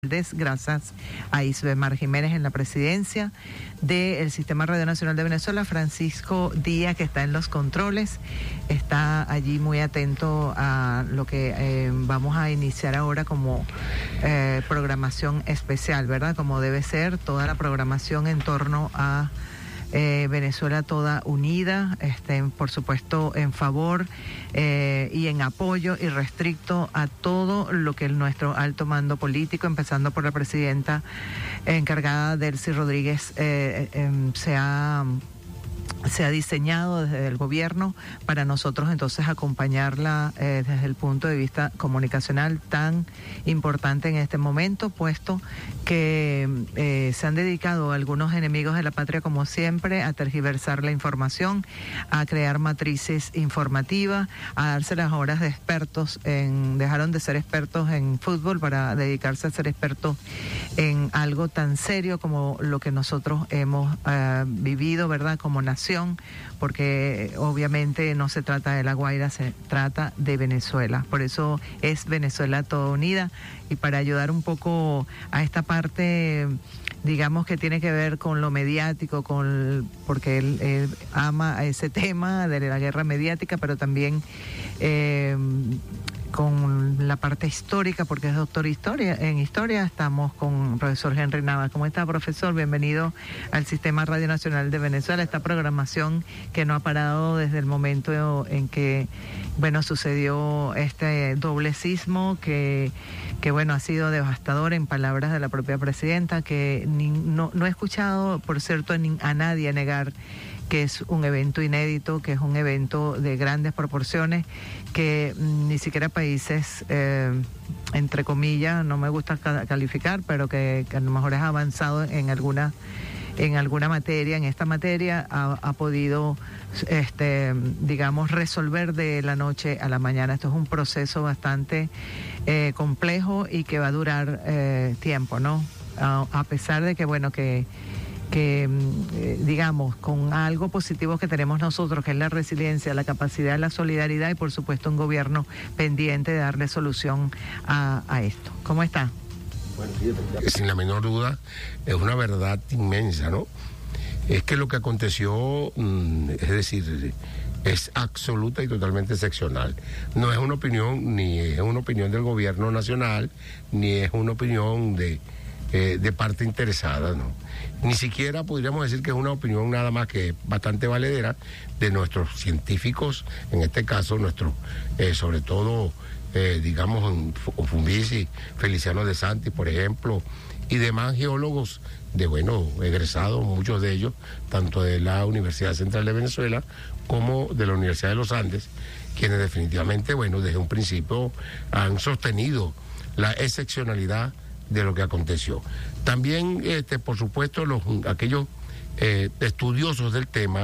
Gracias a Isbemar Jiménez en la presidencia del Sistema Radio Nacional de Venezuela, Francisco Díaz, que está en los controles, está allí muy atento a lo que vamos a iniciar ahora como programación especial, ¿verdad? Como debe ser toda la programación en torno a Venezuela toda unida, por supuesto en favor y en apoyo irrestricto a todo lo que nuestro alto mando político, empezando por la presidenta encargada Delcy Rodríguez, se ha diseñado desde el gobierno para nosotros entonces acompañarla desde el punto de vista comunicacional tan importante en este momento, puesto que se han dedicado algunos enemigos de la patria, como siempre, a tergiversar la información, a crear matrices informativas, a darse las horas de expertos dejaron de ser expertos en fútbol para dedicarse a ser expertos en algo tan serio como lo que nosotros hemos vivido, ¿verdad?, como nación, porque obviamente no se trata de La Guaira, se trata de Venezuela. Por eso es Venezuela toda unida, y para ayudar un poco a esta parte, digamos, que tiene que ver con lo mediático, porque él ama ese tema de la guerra mediática, pero también con la parte histórica, porque es doctor en historia. Estamos con el profesor Henry Navas. ¿Cómo está, profesor? Bienvenido al Sistema Radio Nacional de Venezuela, esta programación que no ha parado desde el momento en que, bueno, sucedió este doble sismo que bueno, ha sido devastador, en palabras de la propia presidenta, que no he escuchado, por cierto, a nadie negar que es un evento inédito, que es un evento de grandes proporciones, que ni siquiera países, entre comillas, no me gusta calificar, pero que a lo mejor es avanzado en alguna materia, en esta materia, ha podido, digamos, resolver de la noche a la mañana. Esto es un proceso bastante complejo y que va a durar tiempo, ¿no? A pesar de que, bueno, que digamos, con algo positivo que tenemos nosotros, que es la resiliencia, la capacidad, la solidaridad y por supuesto un gobierno pendiente de darle solución a esto. ¿Cómo está? Bueno, sin la menor duda, es una verdad inmensa, ¿no? Es que lo que aconteció, es decir, es absoluta y totalmente excepcional. No es una opinión, ni es una opinión del gobierno nacional, ni es una opinión de parte interesada, ¿no? Ni siquiera podríamos decir que es una opinión nada más que bastante valedera de nuestros científicos, en este caso nuestros, sobre todo, digamos, Ofunvisi, Feliciano de Santi, por ejemplo, y demás geólogos egresados, muchos de ellos, tanto de la Universidad Central de Venezuela como de la Universidad de los Andes, quienes definitivamente, desde un principio han sostenido la excepcionalidad de lo que aconteció. También, por supuesto, aquellos estudiosos del tema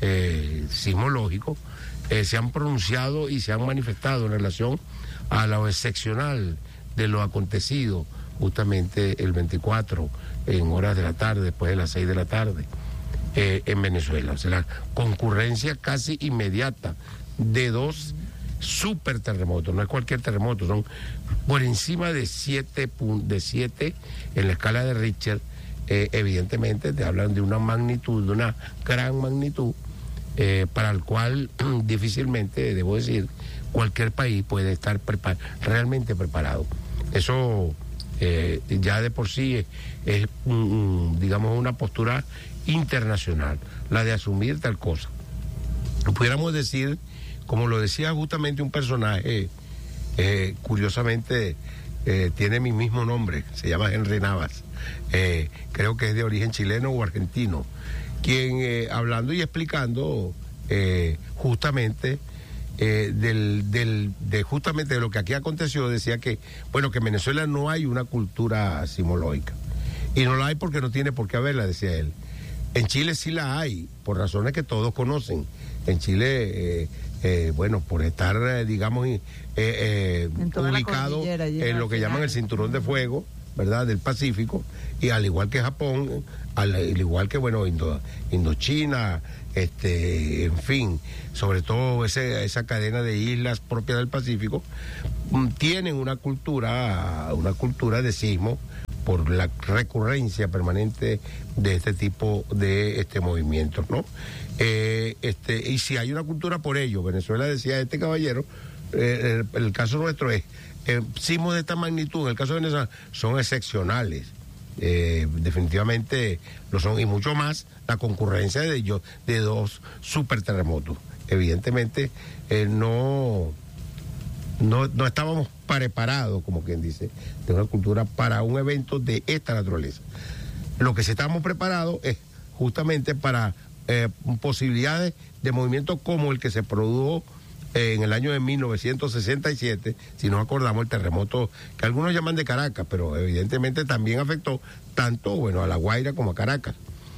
sismológico se han pronunciado y se han manifestado en relación a lo excepcional de lo acontecido justamente el 24 en horas de la tarde, después de las 6 de la tarde, en Venezuela. O sea, la concurrencia casi inmediata de dos super terremotos, no es cualquier terremoto, son por encima de 7 en la escala de Richter. Evidentemente te hablan de una magnitud, de una gran magnitud, para el cual difícilmente, debo decir, cualquier país puede estar realmente preparado. Eso ya de por sí es digamos, una postura internacional, la de asumir tal cosa. Pudiéramos decir, como lo decía justamente un personaje, curiosamente tiene mi mismo nombre, se llama Henry Navas, creo que es de origen chileno o argentino, quien hablando y explicando justamente justamente de lo que aquí aconteció, decía que, que en Venezuela no hay una cultura sismológica, y no la hay porque no tiene por qué haberla, decía él. En Chile sí la hay, por razones que todos conocen. En Chile, por estar, digamos, ubicado en lo que llaman el cinturón de fuego, ¿verdad?, del Pacífico, y al igual que Japón, al igual que, bueno, Indochina, en fin, sobre todo esa cadena de islas propias del Pacífico, tienen una cultura de sismo por la recurrencia permanente de este tipo de movimientos, ¿no? Y si hay una cultura por ello, Venezuela, decía este caballero, el caso nuestro es, sismos de esta magnitud, en el caso de Venezuela, son excepcionales. Definitivamente lo son, y mucho más la concurrencia de dos superterremotos. Evidentemente no estábamos preparados, como quien dice, de una cultura para un evento de esta naturaleza. Lo que sí estamos preparados es justamente para posibilidades de movimiento como el que se produjo en el año de 1967, si nos acordamos, el terremoto que algunos llaman de Caracas, pero evidentemente también afectó tanto, bueno, a La Guaira como a Caracas.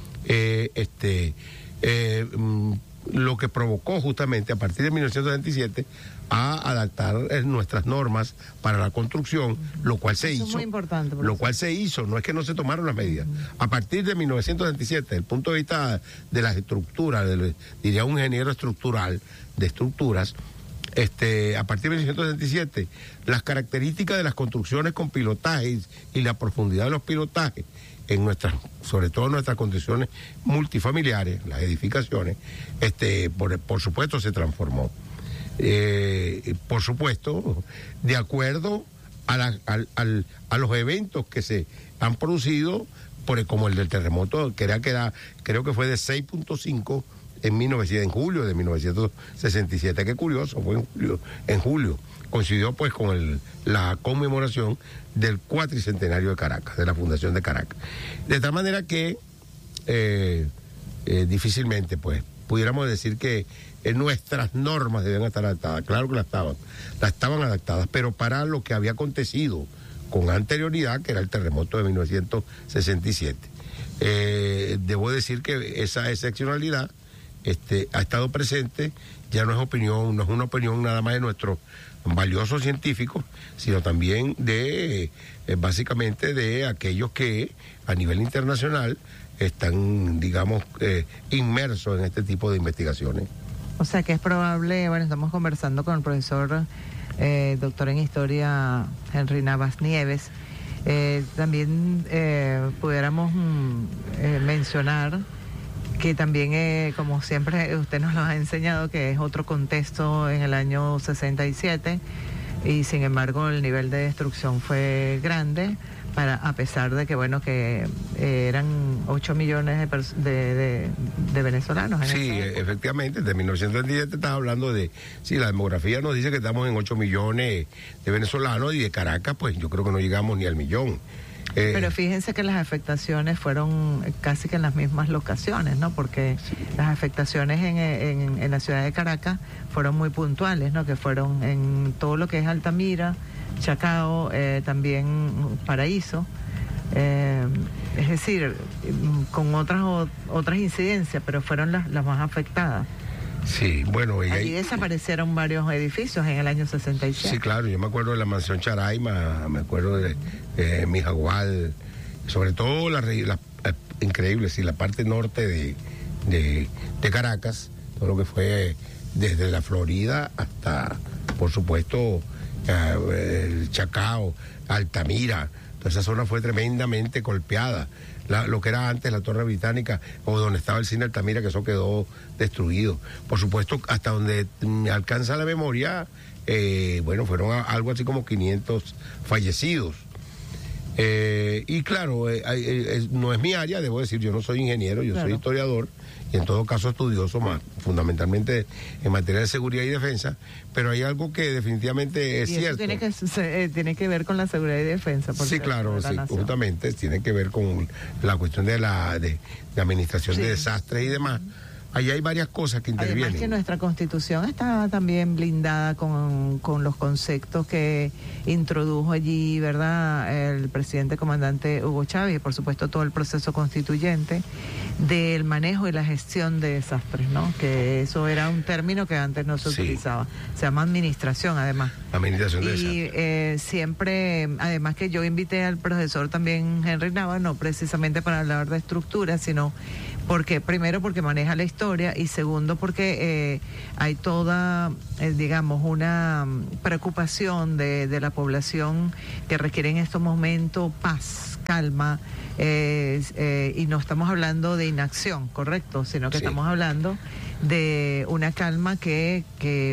Lo que provocó justamente a partir de 1967 a adaptar nuestras normas para la construcción, lo cual se hizo. Es muy importante. Lo cual se hizo, no es que no se tomaron las medidas. A partir de 1967, desde el punto de vista de las estructuras, diría un ingeniero estructural de estructuras, a partir de 1967, las características de las construcciones con pilotajes y la profundidad de los pilotajes sobre todo en nuestras condiciones multifamiliares, las edificaciones, por supuesto se transformó. Por supuesto, de acuerdo a los eventos que se han producido, como el del terremoto, creo que fue de 6.5 en julio de 1967. Qué curioso, fue en julio. Coincidió pues con la conmemoración del cuatricentenario de Caracas, de la fundación de Caracas. De tal manera que difícilmente pues pudiéramos decir que nuestras normas deben estar adaptadas. Claro que las estaban adaptadas, pero para lo que había acontecido con anterioridad, que era el terremoto de 1967. Debo decir que esa excepcionalidad ha estado presente, ya no es una opinión nada más de nuestros valiosos científicos, sino también básicamente de aquellos que a nivel internacional están, digamos, inmersos en este tipo de investigaciones. O sea que es probable, bueno, estamos conversando con el profesor, doctor en historia, Henry Navas Nieves. También pudiéramos mencionar que también, como siempre usted nos lo ha enseñado, que es otro contexto en el año 67, y sin embargo el nivel de destrucción fue grande, a pesar de que, bueno, que eran 8 millones de venezolanos. Sí, efectivamente, de 1917 estás hablando la demografía nos dice que estamos en 8 millones de venezolanos, y de Caracas, pues yo creo que no llegamos ni al millón. Pero fíjense que las afectaciones fueron casi que en las mismas locaciones, ¿no? Porque sí, las afectaciones en la ciudad de Caracas fueron muy puntuales, ¿no? Que fueron en todo lo que es Altamira, Chacao, también Paraíso. Es decir, con otras incidencias, pero fueron las más afectadas. Sí, bueno, allí desaparecieron varios edificios en el año 67. Sí, claro, yo me acuerdo de la mansión Charaima, me acuerdo de Mijagual, sobre todo increíble, sí, la parte norte de Caracas, todo lo que fue desde la Florida hasta, por supuesto, el Chacao, Altamira. Toda esa zona fue tremendamente golpeada. Lo que era antes la Torre Británica, o donde estaba el cine Altamira, que eso quedó destruido. Por supuesto, hasta donde alcanza la memoria, bueno, fueron algo así como 500 fallecidos. Y claro, no es mi área, debo decir, yo no soy ingeniero, yo soy historiador, y en todo caso estudioso más, fundamentalmente en materia de seguridad y defensa, pero hay algo que definitivamente es cierto. Tiene que ver con la seguridad y defensa. Sí, claro, sí, justamente tiene que ver con la cuestión de la administración de desastres y demás. Ahí hay varias cosas que intervienen. Además que nuestra Constitución está también blindada con los conceptos que introdujo allí, ¿verdad?, el presidente comandante Hugo Chávez, y por supuesto todo el proceso constituyente del manejo y la gestión de desastres, ¿no? Que eso era un término que antes no se utilizaba. Se llama administración, además. Administración de desastres. Y siempre, además que yo invité al profesor también Henry Nava, no precisamente para hablar de estructura, sino porque, primero porque maneja la historia y segundo porque hay toda, digamos, una preocupación de la población que requiere en estos momentos paz, calma, y no estamos hablando de inacción, correcto, sino que estamos hablando de una calma que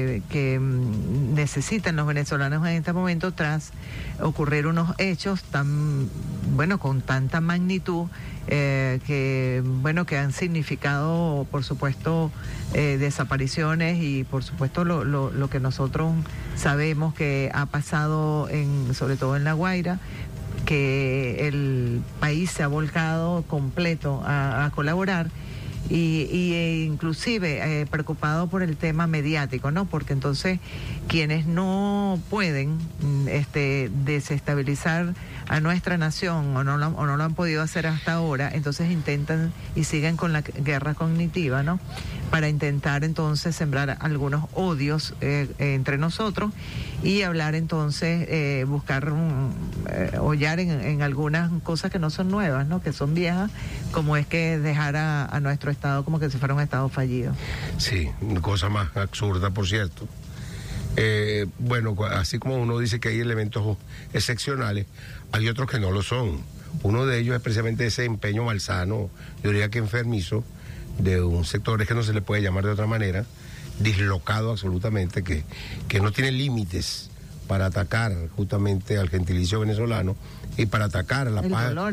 necesitan los venezolanos en este momento tras ocurrir unos hechos tan, bueno, con tanta magnitud que han significado, por supuesto, desapariciones y, por supuesto, lo que nosotros sabemos que ha pasado sobre todo en La Guaira, que el país se ha volcado completo a colaborar. Y inclusive preocupado por el tema mediático, ¿no? Porque entonces quienes no pueden desestabilizar a nuestra nación o no lo han podido hacer hasta ahora, entonces intentan y siguen con la guerra cognitiva, ¿no? Para intentar entonces sembrar algunos odios entre nosotros y hablar entonces, buscar hollar en algunas cosas que no son nuevas, ¿no? Que son viejas, como es que dejar a nuestro Estado como que si fuera un Estado fallido. Sí, una cosa más absurda, por cierto. Bueno, así como uno dice que hay elementos excepcionales, hay otros que no lo son. Uno de ellos es precisamente ese empeño malsano, yo diría que enfermizo, de un sector que no se le puede llamar de otra manera, dislocado absolutamente, que no tiene límites para atacar justamente al gentilicio venezolano y para atacar la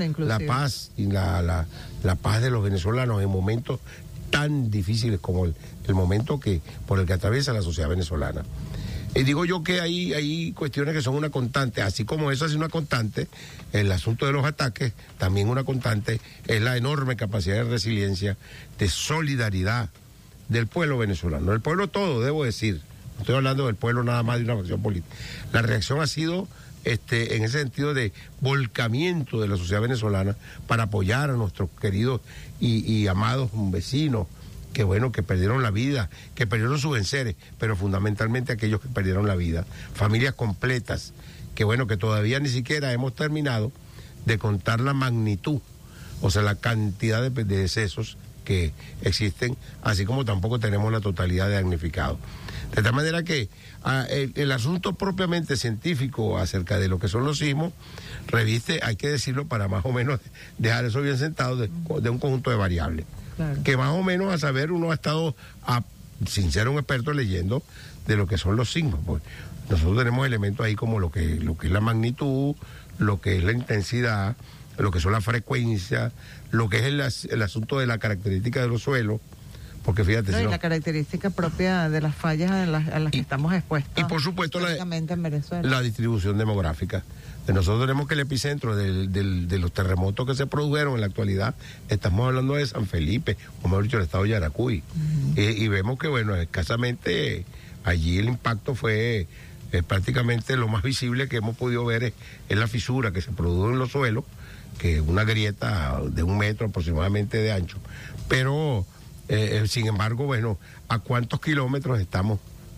paz y la paz de los venezolanos en momentos tan difíciles como el momento por el que atraviesa la sociedad venezolana. Y digo yo que hay cuestiones que son una constante, así como esa es una constante, el asunto de los ataques, también una constante es la enorme capacidad de resiliencia, de solidaridad del pueblo venezolano, del pueblo todo, debo decir. No estoy hablando del pueblo nada más de una facción política. La reacción ha sido en ese sentido de volcamiento de la sociedad venezolana para apoyar a nuestros queridos y amados vecinos, que perdieron la vida, que perdieron sus enseres, pero fundamentalmente aquellos que perdieron la vida, familias completas, que todavía ni siquiera hemos terminado de contar la magnitud, o sea, la cantidad de decesos que existen, así como tampoco tenemos la totalidad de damnificados. De tal manera que el asunto propiamente científico acerca de lo que son los sismos reviste, hay que decirlo para más o menos dejar eso bien sentado, de un conjunto de variables. Claro. Que más o menos a saber uno ha estado, sin ser un experto, leyendo de lo que son los sismos. Pues nosotros tenemos elementos ahí como lo que es la magnitud, lo que es la intensidad, lo que son las frecuencias, lo que es el asunto de la característica de los suelos, porque fíjate... y la característica propia de las fallas a las que estamos expuestos. Y por supuesto en Venezuela. La distribución demográfica. Nosotros tenemos que el epicentro de los terremotos que se produjeron en la actualidad, estamos hablando de San Felipe, o mejor dicho, el estado de Yaracuy. Y vemos que, escasamente allí el impacto fue prácticamente lo más visible que hemos podido ver es la fisura que se produjo en los suelos, que es una grieta de 1 metro aproximadamente de ancho. Pero, sin embargo, ¿a cuántos kilómetros estamos?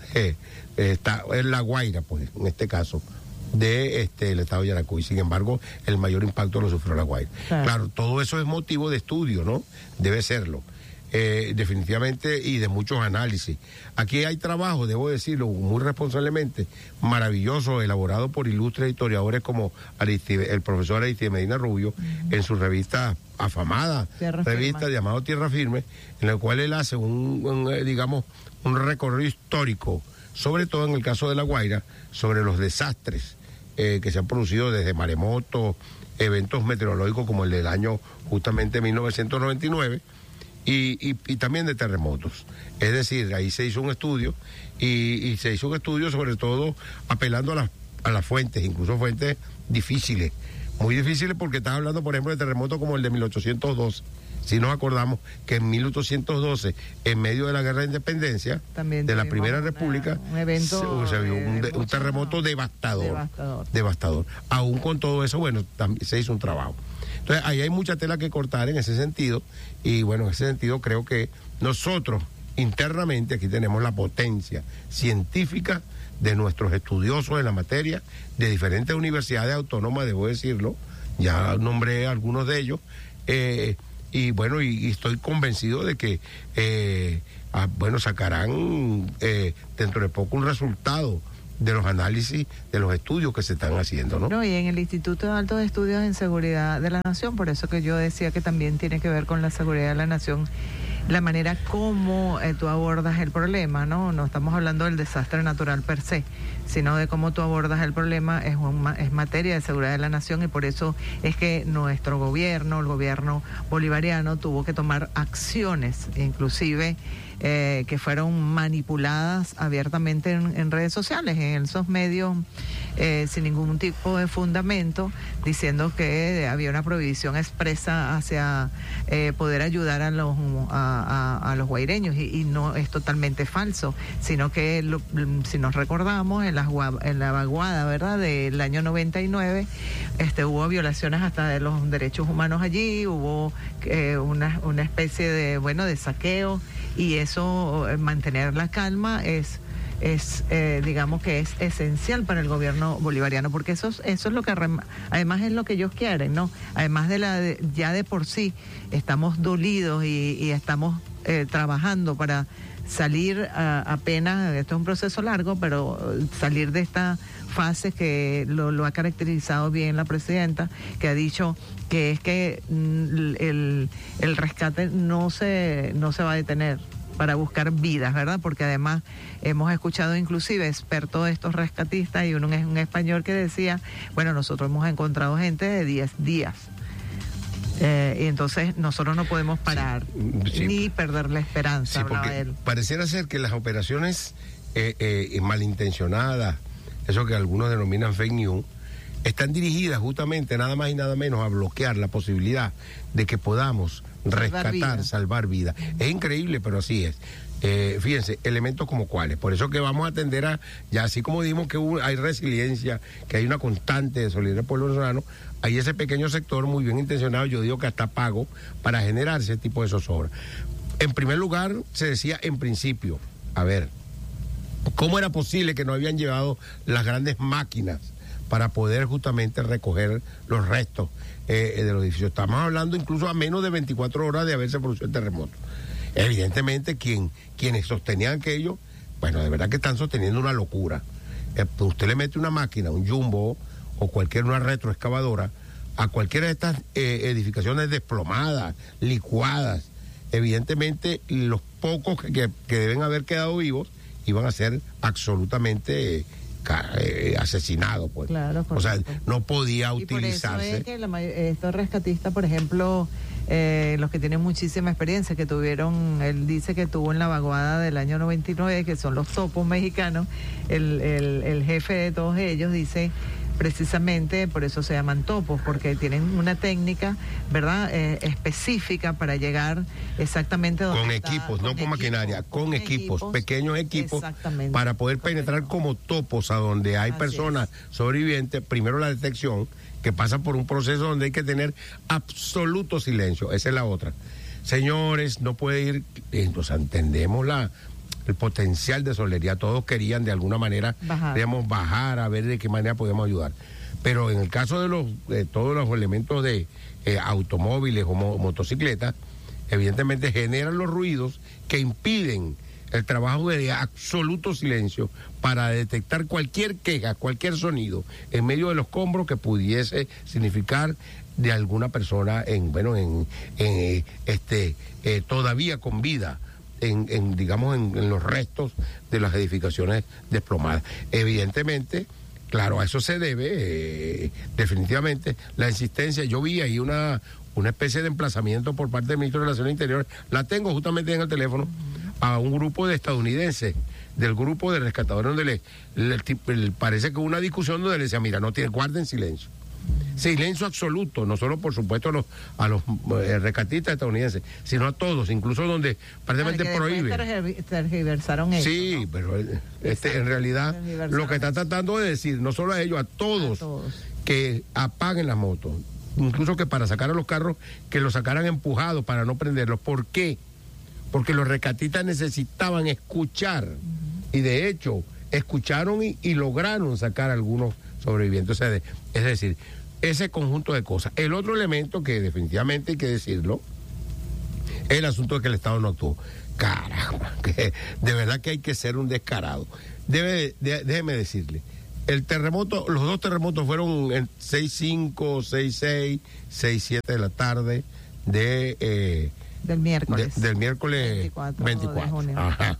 Está en La Guaira, pues, en este caso, el estado de Yaracuy. Sin embargo, el mayor impacto lo sufrió La Guaira. Claro, todo eso es motivo de estudio, ¿no? Debe serlo. Definitivamente, y de muchos análisis. Aquí hay trabajo, debo decirlo muy responsablemente, maravilloso, elaborado por ilustres historiadores como el profesor Aristide Medina Rubio, en su revista afamada, revista llamada Tierra Firme, en la cual él hace un recorrido histórico, sobre todo en el caso de La Guaira, sobre los desastres que se han producido desde maremotos, eventos meteorológicos como el del año justamente 1999, y también de terremotos. Es decir, ahí se hizo un estudio, y se hizo un estudio sobre todo apelando a las fuentes, incluso fuentes difíciles, muy difíciles, porque estás hablando, por ejemplo, de terremotos como el de 1812. Si nos acordamos que en 1812, en medio de la guerra de independencia, también de la Primera República, se vio un terremoto devastador. Aún con todo eso, también se hizo un trabajo. Entonces, ahí hay mucha tela que cortar en ese sentido, y en ese sentido creo que nosotros, internamente aquí tenemos la potencia científica de nuestros estudiosos en la materia, de diferentes universidades autónomas, debo decirlo, ya nombré algunos de ellos, y bueno, y estoy convencido de que, sacarán dentro de poco un resultado de los análisis, de los estudios que se están haciendo, ¿no? No, y en el Instituto de Altos Estudios en Seguridad de la Nación, por eso que yo decía que también tiene que ver con la seguridad de la nación, la manera como tú abordas el problema, ¿no? No estamos hablando del desastre natural per se, sino de cómo tú abordas el problema, es materia de seguridad de la nación, y por eso es que nuestro gobierno, el gobierno bolivariano, tuvo que tomar acciones, inclusive que fueron manipuladas abiertamente en redes sociales, en esos medios sin ningún tipo de fundamento, diciendo que había una prohibición expresa hacia poder ayudar a los guaireños, y no es totalmente falso, sino que si nos recordamos, en la vaguada, ¿verdad?, del año 99, hubo violaciones hasta de los derechos humanos allí, hubo una especie de saqueo, y eso, mantener la calma digamos que es esencial para el gobierno bolivariano, porque eso es lo que además es lo que ellos quieren, ¿no? Además ya de por sí estamos dolidos y estamos trabajando para salir apenas, esto es un proceso largo, pero salir de esta fase que lo ha caracterizado bien la presidenta, que ha dicho que es que el rescate no se va a detener para buscar vidas, ¿verdad? Porque además hemos escuchado inclusive expertos de estos rescatistas, y uno es un español que decía, bueno, nosotros hemos encontrado gente de 10 días. Y entonces nosotros no podemos parar ni perder la esperanza. Sí, porque él pareciera ser que las operaciones malintencionadas, eso que algunos denominan fake news, están dirigidas justamente nada más y nada menos a bloquear la posibilidad de que podamos salvar vidas. Es increíble, pero así es. Fíjense, elementos como cuáles. Por eso que vamos a atender ya así como dimos que hay resiliencia, que hay una constante de solidaridad del pueblo venezolano, hay ese pequeño sector muy bien intencionado, yo digo que hasta pago, para generar ese tipo de zozobra. En primer lugar, se decía en principio, a ver, ¿cómo era posible que no habían llevado las grandes máquinas para poder justamente recoger los restos de los edificios? Estamos hablando incluso a menos de 24 horas de haberse producido el terremoto. Evidentemente quienes sostenían aquello, bueno, de verdad que están sosteniendo una locura. Usted le mete una máquina, un jumbo o una retroexcavadora a cualquiera de estas edificaciones desplomadas, licuadas, evidentemente los pocos que deben haber quedado vivos iban a ser absolutamente asesinado, pues. Claro, o sea, no podía utilizarse. Y por eso es que estos rescatistas, por ejemplo, los que tienen muchísima experiencia, que tuvieron, él dice que tuvo en la vaguada del año 99, que son los topos mexicanos, el jefe de todos ellos dice, precisamente por eso se llaman topos, porque tienen una técnica, ¿verdad?, específica para llegar exactamente donde con equipos, no con maquinaria, con equipos, pequeños equipos, para poder penetrar como topos a donde hay personas sobrevivientes. Primero la detección, que pasa por un proceso donde hay que tener absoluto silencio. Esa es la otra. Señores, no puede ir, entonces entendemos el potencial de solidaridad. Todos querían de alguna manera, digamos, bajar a ver de qué manera podemos ayudar. Pero en el caso de todos los elementos de automóviles o motocicletas, evidentemente generan los ruidos que impiden el trabajo de absoluto silencio para detectar cualquier queja, cualquier sonido en medio de los escombros que pudiese significar de alguna persona todavía con vida en los restos de las edificaciones desplomadas. Evidentemente, claro, a eso se debe definitivamente la insistencia. Yo vi ahí una especie de emplazamiento por parte del ministro de Relaciones Interiores, la tengo justamente en el teléfono, a un grupo de estadounidenses, del grupo de rescatadores, donde parece que hubo una discusión donde le decía, mira, guarden silencio. Silencio absoluto, no solo por supuesto a los rescatistas estadounidenses, sino a todos, incluso donde prácticamente prohíbe. Tergiversaron eso, sí, ¿no? Pero en realidad lo que está tratando de decir, no solo a ellos, a todos. Que apaguen las motos, incluso que para sacar a los carros, que los sacaran empujados para no prenderlos. ¿Por qué? porque los rescatistas necesitaban escuchar, y de hecho escucharon y lograron sacar a algunos sobrevivientes. O sea, es decir, ese conjunto de cosas. El otro elemento que definitivamente hay que decirlo, es el asunto de que el Estado no actuó. Caramba, que de verdad que hay que ser un descarado. Déjeme decirle, el terremoto, los dos terremotos fueron en 6:5, 6:6, 6:7 de la tarde del miércoles. Del miércoles 24 de junio. Ajá.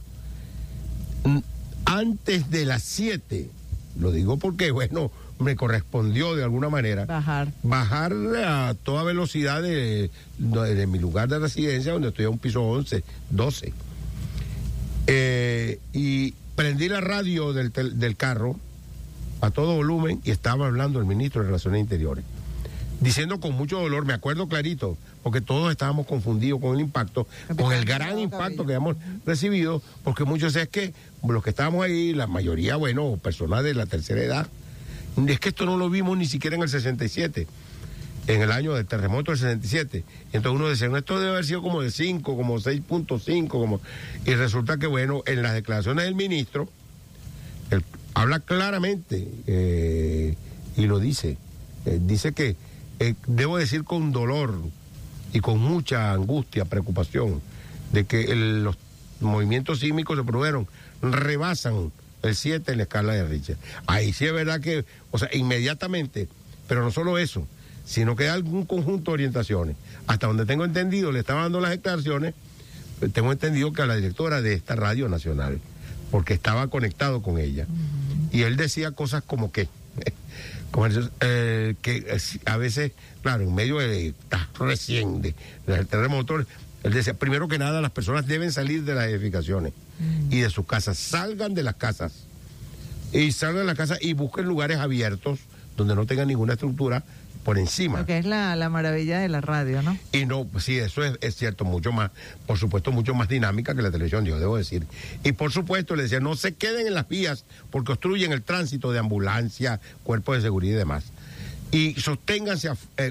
Antes de las 7, lo digo porque, bueno, me correspondió de alguna manera bajar a toda velocidad de mi lugar de residencia, donde estoy a un piso 11, 12. Y prendí la radio del carro a todo volumen y estaba hablando el ministro de Relaciones Interiores, diciendo con mucho dolor, me acuerdo clarito, porque todos estábamos confundidos con el impacto, con el gran impacto que habíamos recibido, porque muchos es que los que estábamos ahí, la mayoría, bueno, personas de la tercera edad, es que esto no lo vimos ni siquiera en el 67, en el año del terremoto del 67. Entonces uno decía, no, esto debe haber sido como de 5, como 6.5, y resulta que, bueno, en las declaraciones del ministro, él habla claramente, y lo dice, dice que, debo decir con dolor y con mucha angustia, preocupación, de que los movimientos sísmicos se produjeron, rebasan el 7 en la escala de Richter. Ahí sí es verdad que, o sea, inmediatamente, pero no solo eso, sino que hay algún conjunto de orientaciones. Hasta donde tengo entendido, le estaba dando las declaraciones, tengo entendido que a la directora de esta radio nacional, porque estaba conectado con ella, y él decía cosas como que a veces, claro, en medio de recién del terremoto, él decía, primero que nada, las personas deben salir de las edificaciones y de sus casas, salgan de las casas y busquen lugares abiertos donde no tengan ninguna estructura por encima. Porque es la maravilla de la radio, ¿no? Y no, sí, eso es cierto, mucho más, por supuesto, mucho más dinámica que la televisión, yo debo decir. Y por supuesto, le decía, no se queden en las vías porque obstruyen el tránsito de ambulancia, cuerpos de seguridad y demás. Y sosténganse,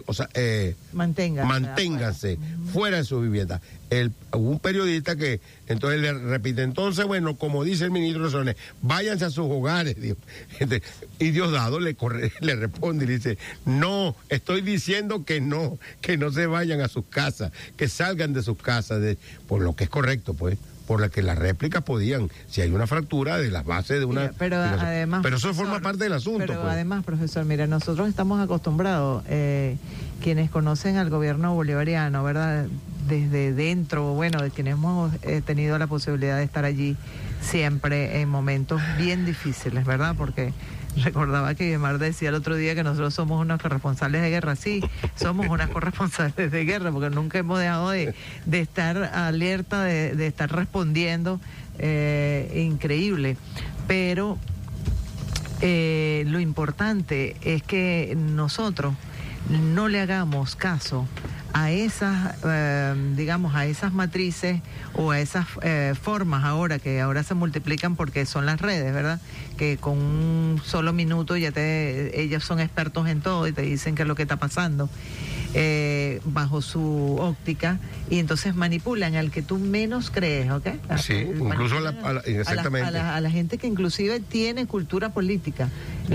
manténganse fuera de sus viviendas. Hubo un periodista que entonces le repite, entonces, bueno, como dice el ministro de Relaciones, váyanse a sus hogares. Y Diosdado le responde y le dice, no, estoy diciendo que no se vayan a sus casas, que salgan de sus casas, por lo que es correcto, pues. Por la que las réplicas podían, si hay una fractura de las bases de una... Pero además... Pero eso forma parte del asunto. Pero pues. Además, profesor, mira, nosotros estamos acostumbrados, quienes conocen al gobierno bolivariano, ¿verdad? Desde dentro, bueno, de quienes hemos tenido la posibilidad de estar allí siempre en momentos bien difíciles, ¿verdad? Porque... recordaba que Guimar decía el otro día que nosotros somos unos corresponsales de guerra. Sí, somos unas corresponsales de guerra, porque nunca hemos dejado de estar alerta, de estar respondiendo. Increíble. Pero lo importante es que nosotros no le hagamos caso a esas, digamos, a esas matrices o a esas formas que ahora se multiplican porque son las redes, ¿verdad? Que con un solo minuto ellos son expertos en todo y te dicen qué es lo que está pasando bajo su óptica, y entonces manipulan al que tú menos crees, ¿ok? Sí, incluso exactamente. A la gente que inclusive tiene cultura política,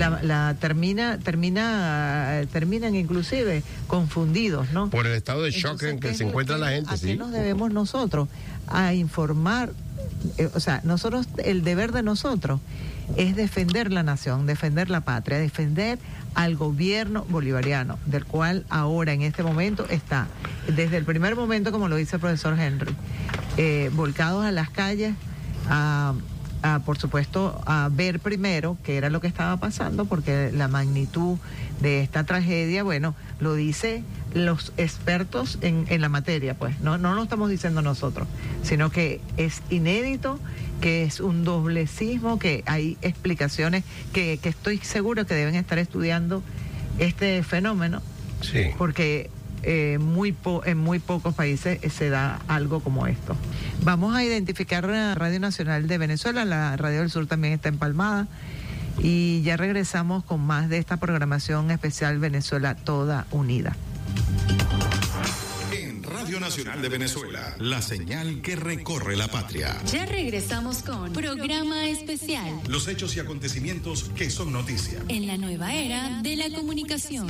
terminan inclusive confundidos, ¿no? Por el estado de shock en que se encuentra la gente, ¿A qué nos debemos nosotros? A informar, o sea, nosotros, el deber de nosotros es defender la nación, defender la patria, defender al gobierno bolivariano, del cual ahora en este momento está, desde el primer momento, como lo dice el profesor Henry, volcados a las calles, por supuesto, a ver primero qué era lo que estaba pasando, porque la magnitud de esta tragedia, bueno, lo dice los expertos en la materia, pues, no lo estamos diciendo nosotros, sino que es inédito, que es un doblecismo, que hay explicaciones que estoy seguro que deben estar estudiando este fenómeno, sí, porque en muy pocos países se da algo como esto. Vamos a identificar la Radio Nacional de Venezuela, la Radio del Sur también está empalmada, y ya regresamos con más de esta programación especial Venezuela Toda Unida. En Radio Nacional de Venezuela, la señal que recorre la patria. Ya regresamos con Programa Especial. Los hechos y acontecimientos que son noticia. En la nueva era de la comunicación.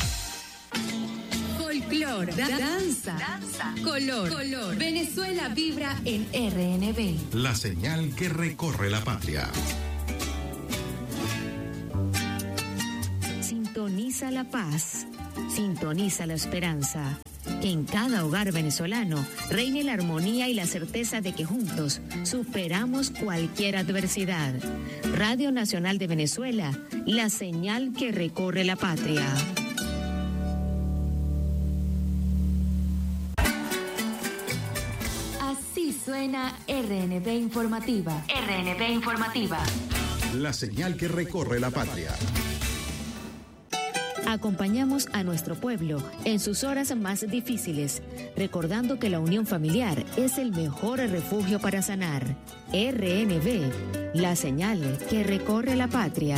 Folclor, danza, color. Venezuela vibra en RNB. La señal que recorre la patria. Sintoniza la paz, sintoniza la esperanza. Que en cada hogar venezolano reine la armonía y la certeza de que juntos superamos cualquier adversidad. Radio Nacional de Venezuela, la señal que recorre la patria. Así suena RNB Informativa. RNB Informativa. La señal que recorre la patria. Acompañamos a nuestro pueblo en sus horas más difíciles, recordando que la unión familiar es el mejor refugio para sanar. RNB, la señal que recorre la patria.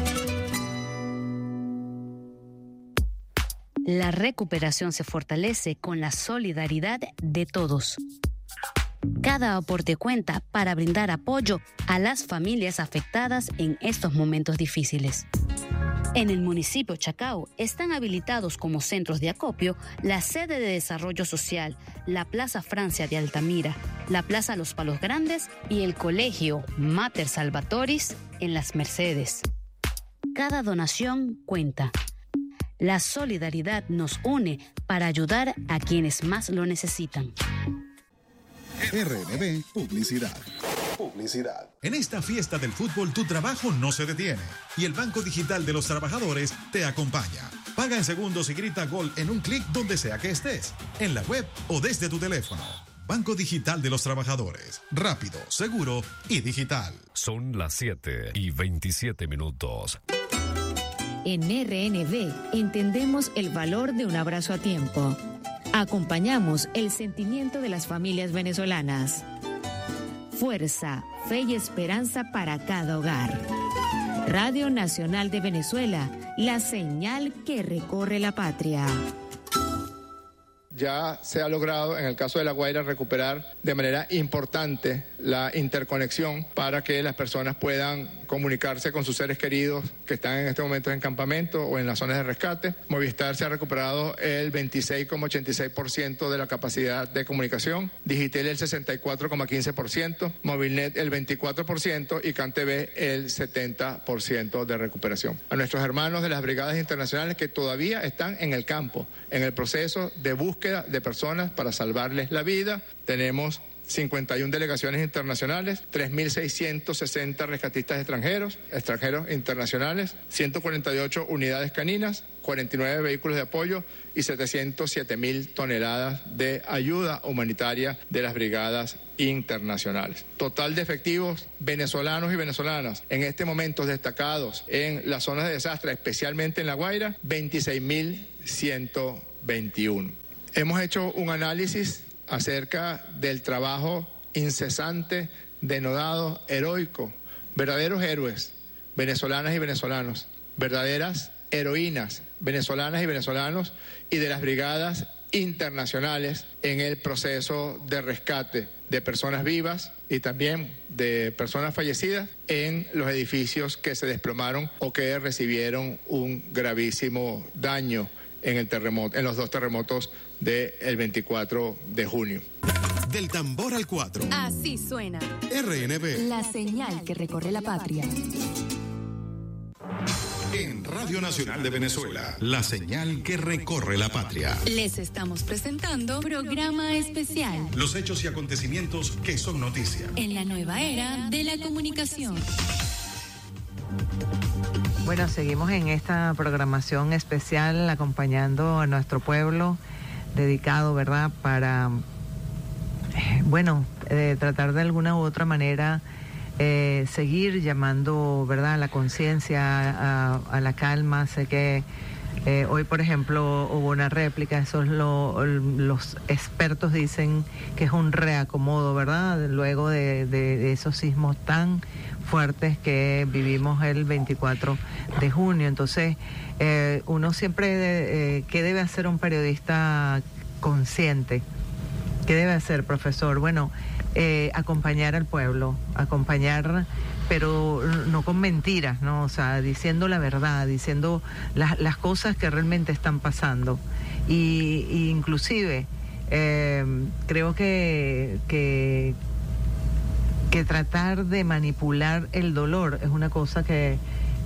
La recuperación se fortalece con la solidaridad de todos. Cada aporte cuenta para brindar apoyo a las familias afectadas en estos momentos difíciles. En el municipio Chacao están habilitados como centros de acopio la sede de desarrollo social, la Plaza Francia de Altamira, la Plaza Los Palos Grandes y el Colegio Mater Salvatoris en Las Mercedes. Cada donación cuenta. La solidaridad nos une para ayudar a quienes más lo necesitan. RNB Publicidad. En esta fiesta del fútbol tu trabajo no se detiene y el Banco Digital de los Trabajadores te acompaña. Paga en segundos y grita gol en un clic donde sea que estés, en la web o desde tu teléfono. Banco Digital de los Trabajadores. Rápido, seguro y digital. Son las 7:27. En RNB entendemos el valor de un abrazo a tiempo. Acompañamos el sentimiento de las familias venezolanas. Fuerza, fe y esperanza para cada hogar. Radio Nacional de Venezuela, la señal que recorre la patria. Ya se ha logrado, en el caso de La Guaira, recuperar de manera importante la interconexión para que las personas puedan comunicarse con sus seres queridos que están en este momento en campamento o en las zonas de rescate. Movistar se ha recuperado el 26,86% de la capacidad de comunicación, Digitel el 64,15%, Movilnet el 24% y CanTV el 70% de recuperación. A nuestros hermanos de las brigadas internacionales que todavía están en el campo, en el proceso de búsqueda de personas para salvarles la vida, tenemos 51 delegaciones internacionales, 3.660 rescatistas extranjeros internacionales, 148 unidades caninas, 49 vehículos de apoyo y 707.000 toneladas de ayuda humanitaria de las brigadas internacionales. Total de efectivos venezolanos y venezolanas en este momento destacados en las zonas de desastre, especialmente en La Guaira, 26.121. Hemos hecho un análisis acerca del trabajo incesante, denodado, heroico, verdaderos héroes, venezolanas y venezolanos, verdaderas heroínas, venezolanas y venezolanos, y de las brigadas internacionales en el proceso de rescate de personas vivas y también de personas fallecidas en los edificios que se desplomaron o que recibieron un gravísimo daño en el terremoto, en los dos terremotos del 24 de junio. Del tambor al 4. Así suena RNB. la señal que recorre la patria. En Radio Nacional de Venezuela, la señal que recorre la patria. Les estamos presentando Programa Especial. Los hechos y acontecimientos que son noticia. En la nueva era de la comunicación. Bueno, seguimos en esta programación especial acompañando a nuestro pueblo, dedicado, ¿verdad?, para, tratar de alguna u otra manera seguir llamando, ¿verdad?, a la conciencia, a la calma. Sé que hoy, por ejemplo, hubo una réplica, los expertos dicen que es un reacomodo, ¿verdad?, luego de esos sismos tan fuertes que vivimos el 24 de junio. Entonces, uno siempre, ¿qué debe hacer un periodista consciente? ¿Qué debe hacer, profesor? Bueno, acompañar al pueblo, acompañar, pero no con mentiras, ¿no? O sea, diciendo la verdad, diciendo las cosas que realmente están pasando. Y inclusive, creo que tratar de manipular el dolor es una cosa que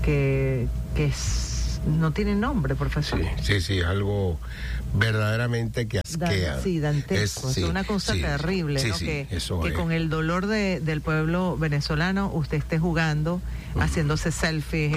no tiene nombre, profesor. Sí, algo verdaderamente que asquea. Sí, dantesco. Es una cosa terrible, ¿no? Que con el dolor del pueblo venezolano usted esté jugando, haciéndose selfies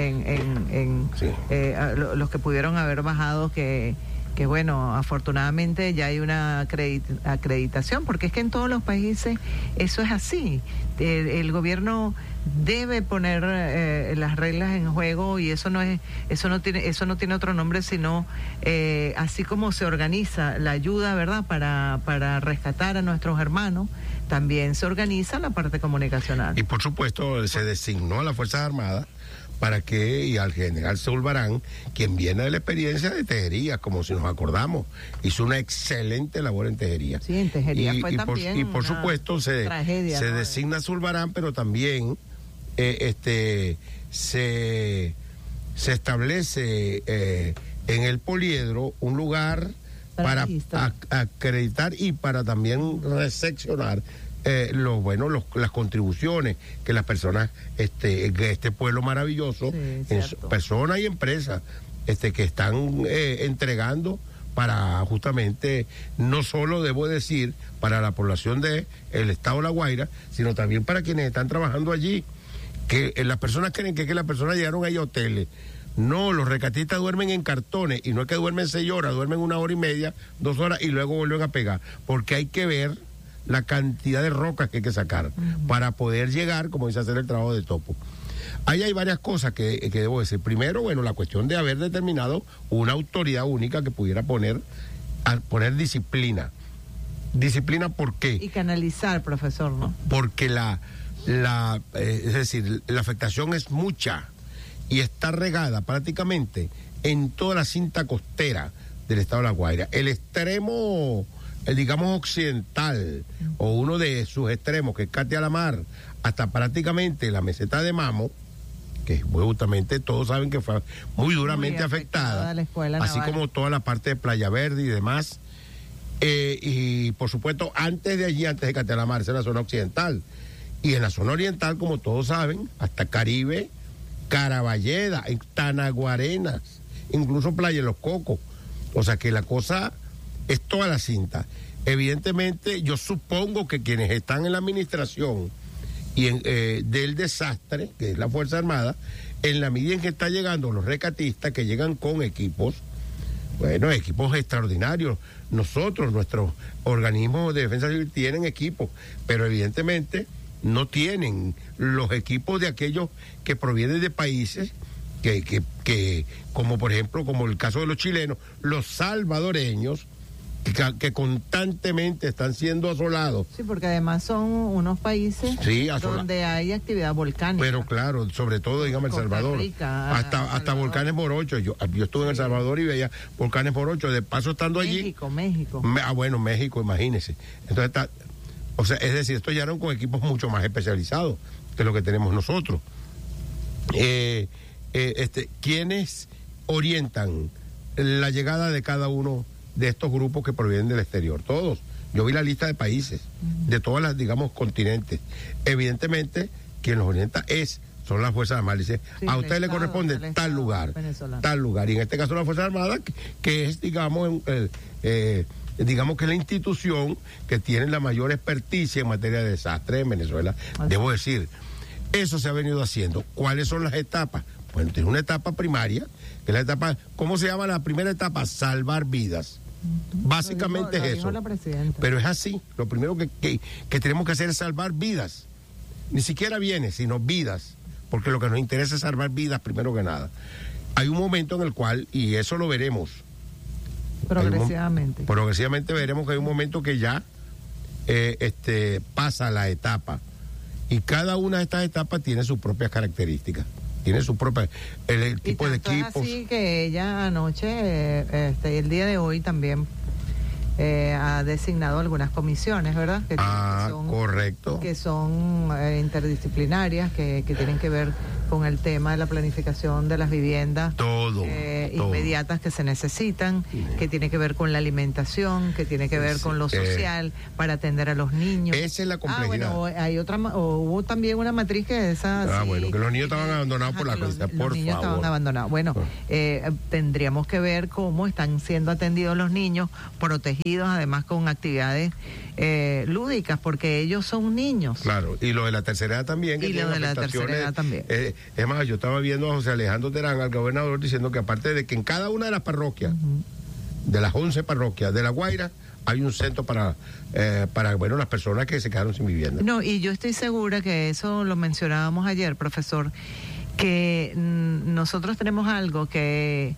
los que pudieron haber bajado, que bueno, afortunadamente ya hay una acreditación, porque es que en todos los países eso es así. El gobierno debe poner las reglas en juego, y eso no tiene otro nombre, sino así como se organiza la ayuda, ¿verdad?, para rescatar a nuestros hermanos, también se organiza la parte comunicacional. Y por supuesto se designó a las Fuerzas Armadas y al general Zulbarán, quien viene de la experiencia de Tejería, como si nos acordamos, hizo una excelente labor en Tejería. Sí, en Tejería fue también y por supuesto se designa a Zulbarán, pero también se establece en el Poliedro un lugar para acreditar y para también recepcionar las contribuciones que las personas, este pueblo maravilloso, personas y empresas, que están entregando para justamente, no solo debo decir, para la población del estado de La Guaira, sino también para quienes están trabajando allí, que las personas creen que las personas llegaron ahí a hoteles. No, los rescatistas duermen en cartones, y no es que duermen 6 horas, duermen 1 hora y media, 2 horas, y luego vuelven a pegar, porque hay que ver la cantidad de rocas que hay que sacar para poder llegar, como dice, hacer el trabajo de topo. Ahí hay varias cosas que debo decir. Primero, bueno, la cuestión de haber determinado una autoridad única que pudiera poner disciplina. ¿Disciplina por qué? Y canalizar, profesor, ¿no? Porque es decir, la afectación es mucha y está regada prácticamente en toda la cinta costera del estado de La Guaira. El extremo, digamos, occidental, o uno de sus extremos, que es Catia la Mar, hasta prácticamente la meseta de Mamo, que justamente todos saben que fue muy duramente afectada, así como toda la parte de Playa Verde y demás. Y por supuesto, antes de Catia la Mar, esa es la zona occidental. Y en la zona oriental, como todos saben, hasta Caribe, Caraballeda, en Tanaguarenas, incluso Playa de los Cocos. O sea que la cosa es toda la cinta. Evidentemente, yo supongo que quienes están en la administración y del desastre, que es la Fuerza Armada, en la medida en que están llegando los rescatistas, que llegan con equipos, bueno, equipos extraordinarios. Nuestros organismos de defensa civil tienen equipos, pero evidentemente no tienen los equipos de aquellos que provienen de países que como por ejemplo, como el caso de los chilenos, los salvadoreños, que constantemente están siendo asolados. Sí, porque además son unos países donde hay actividad volcánica. Pero claro, sobre todo, digamos, El Salvador. Rica, hasta volcanes Morocho. Yo estuve en El Salvador y veía volcanes Morocho. De paso, estando México. Bueno, México, imagínese. Entonces, es decir, estos llegaron con equipos mucho más especializados que lo que tenemos nosotros. ¿Quiénes orientan la llegada de cada uno de estos grupos que provienen del exterior? Todos. Yo vi la lista de países, de todas las, digamos, continentes. Evidentemente, quien los orienta son las Fuerzas Armadas. Dice, a usted le corresponde tal lugar. Y en este caso la Fuerza Armada, que es, digamos, digamos que es la institución que tiene la mayor experticia en materia de desastre en Venezuela. Debo decir, eso se ha venido haciendo. ¿Cuáles son las etapas? Bueno, tiene una etapa primaria, que es la etapa, ¿cómo se llama la primera etapa? Salvar vidas. Básicamente es eso. Pero es así. Lo primero que tenemos que hacer es salvar vidas. Ni siquiera bienes, sino vidas. Porque lo que nos interesa es salvar vidas primero que nada. Hay un momento en el cual, y eso lo veremos. Progresivamente veremos que hay un momento que ya pasa la etapa. Y cada una de estas etapas tiene sus propias características. Tiene su propia, el tipo de equipos. Es así que ella anoche, el día de hoy también, ha designado algunas comisiones, ¿verdad? Que son, correcto. Que son interdisciplinarias, que tienen que ver con el tema de la planificación de las viviendas inmediatas que se necesitan, que tiene que ver con la alimentación, que tiene que ver con lo social, para atender a los niños. Esa es la complejidad. Hay otra, hubo también una matriz que esa... bueno, que los niños estaban abandonados por la crisis, los niños estaban abandonados. Bueno, tendríamos que ver cómo están siendo atendidos los niños, protegidos además con actividades lúdicas, porque ellos son niños. Claro, y lo de la tercera edad también. Y lo de la tercera edad también. Es más, yo estaba viendo a José Alejandro Terán, al gobernador, diciendo que aparte de que en cada una de las parroquias, de las 11 parroquias de La Guaira, hay un centro para las personas que se quedaron sin vivienda. No, y yo estoy segura que eso lo mencionábamos ayer, profesor, que nosotros tenemos algo que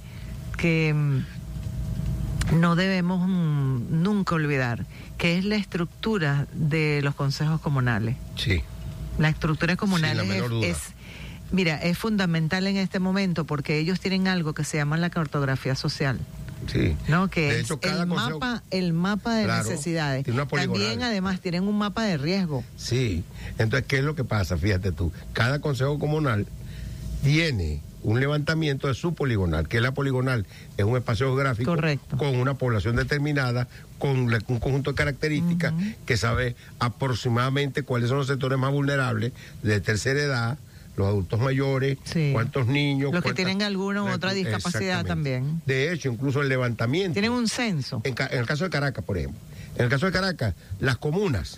no debemos nunca olvidar, que es la estructura de los consejos comunales. Sí. La estructura comunal es fundamental en este momento, porque ellos tienen algo que se llama la cartografía social. Sí. ¿No? Que de es hecho, el mapa de necesidades. También, además, tienen un mapa de riesgo. Sí. Entonces, ¿qué es lo que pasa? Fíjate tú, cada consejo comunal tiene un levantamiento de su poligonal, que es la poligonal, es un espacio geográfico. Correcto. Con una población determinada, con un conjunto de características que sabe aproximadamente cuáles son los sectores más vulnerables, de tercera edad, los adultos mayores, cuántos niños. Los que tienen alguna u otra discapacidad también. De hecho, incluso el levantamiento. Tienen un censo. En el caso de Caracas, por ejemplo. En el caso de Caracas, las comunas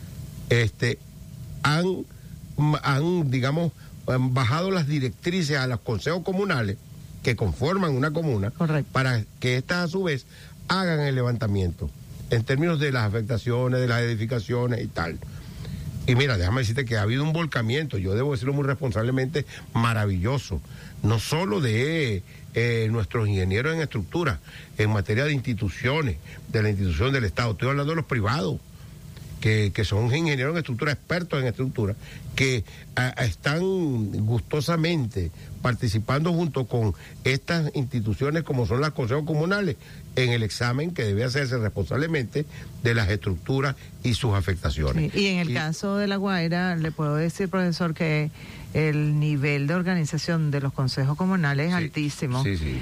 han, digamos, bajado las directrices a los consejos comunales que conforman una comuna. Correcto. Para que éstas a su vez hagan el levantamiento en términos de las afectaciones, de las edificaciones y tal. Y mira, déjame decirte que ha habido un volcamiento, yo debo decirlo muy responsablemente, maravilloso, no solo de nuestros ingenieros en estructura, en materia de instituciones, de la institución del Estado, estoy hablando de los privados, que son ingenieros en estructura, expertos en estructura, que están gustosamente participando junto con estas instituciones como son los consejos comunales en el examen que debe hacerse responsablemente de las estructuras y sus afectaciones. Sí, y en el caso de La Guaira, le puedo decir, profesor, que el nivel de organización de los consejos comunales es altísimo. Sí, sí.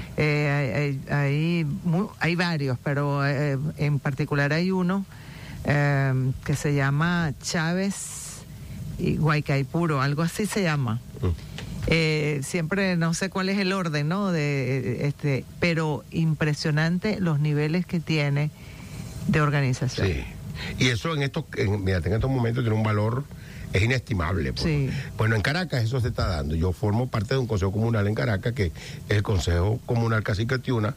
Hay varios, pero en particular hay uno que se llama Chávez y Guaycaipuro, algo así se llama. Siempre no sé cuál es el orden, ¿no? Pero impresionante los niveles que tiene de organización. Sí. Y eso en estos momentos tiene un valor, es inestimable. Pues. Sí. Bueno, en Caracas eso se está dando. Yo formo parte de un consejo comunal en Caracas, que es el Consejo Comunal Cacique Tiuna.